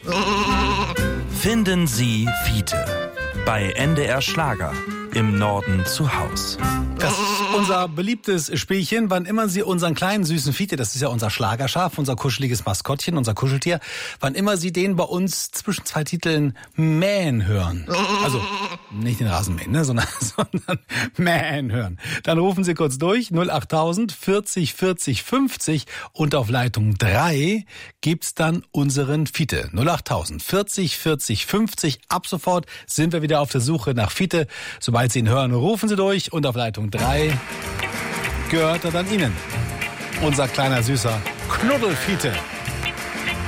Finden Sie Fiete bei NDR Schlager im Norden zu Haus. Das ist unser beliebtes Spielchen, wann immer Sie unseren kleinen süßen Fiete, das ist ja unser Schlagerschaf, unser kuscheliges Maskottchen, unser Kuscheltier, wann immer Sie den bei uns zwischen zwei Titeln mähen hören. Also nicht den Rasenmähen, ne, sondern mähen hören. Dann rufen Sie kurz durch, 08000 40 40 50 und auf Leitung 3 gibt's dann unseren Fiete. 08000 40 40 50. Ab sofort sind wir wieder auf der Suche nach Fiete. Sobald Sie ihn hören, rufen Sie durch und auf Leitung 3 gehört er dann Ihnen. Unser kleiner süßer Knuddelfiete.